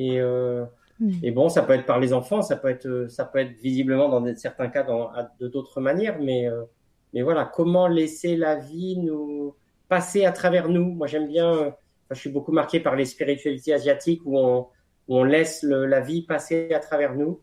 Et bon, ça peut être par les enfants, ça peut être visiblement dans certains cas de d'autres manières, mais voilà, comment laisser la vie nous passer à travers nous. Moi, j'aime bien, je suis beaucoup marqué par les spiritualités asiatiques où on laisse la vie passer à travers nous.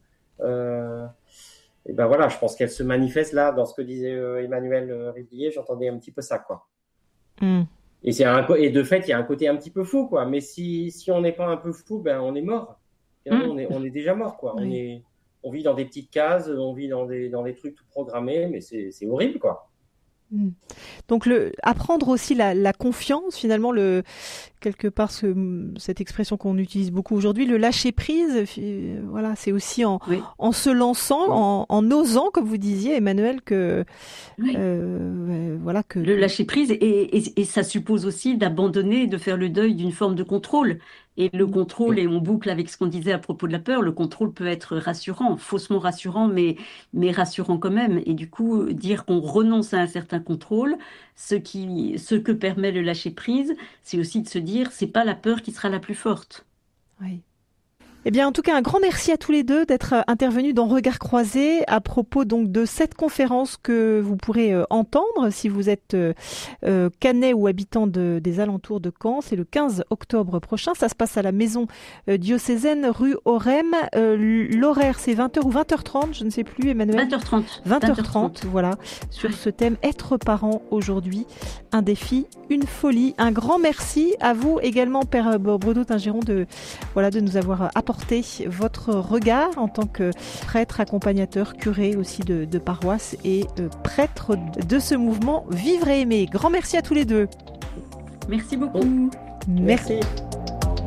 Et ben voilà, je pense qu'elle se manifeste là dans ce que disait Emmanuel Rivier. J'entendais un petit peu ça, quoi. Mm. Et de fait, il y a un côté un petit peu fou, quoi. Mais si on n'est pas un peu fou, ben on est mort. Finalement, on est déjà mort, quoi. Oui. On vit dans des petites cases, on vit dans des trucs tout programmés, mais c'est horrible, quoi. Mm. Donc apprendre aussi la confiance, finalement, quelque part cette expression qu'on utilise beaucoup aujourd'hui, le lâcher prise, voilà, c'est aussi en se lançant, en osant, comme vous disiez, Emmanuel, que voilà que le lâcher prise et ça suppose aussi d'abandonner, de faire le deuil d'une forme de contrôle. Et le contrôle, et on boucle avec ce qu'on disait à propos de la peur, le contrôle peut être rassurant, faussement rassurant, mais rassurant quand même. Et du coup, dire qu'on renonce à un certain contrôle, ce que permet le lâcher prise, c'est aussi de se dire, c'est pas la peur qui sera la plus forte. Oui. Eh bien, en tout cas, un grand merci à tous les deux d'être intervenus dans Regards croisés à propos donc de cette conférence que vous pourrez entendre si vous êtes Cannais ou habitant des alentours de Caen. C'est le 15 octobre prochain. Ça se passe à la maison diocésaine rue Orem. L'horaire, c'est 20h ou 20h30, je ne sais plus, Emmanuel. 20h30. 20h30, voilà, sur ce thème être parent aujourd'hui. Un défi, une folie. Un grand merci à vous également, Père Bredoux-Tingeron, de nous avoir apporté votre regard en tant que prêtre, accompagnateur, curé aussi de paroisse et prêtre de ce mouvement Vivre et aimer. Grand merci à tous les deux. Merci beaucoup. Merci.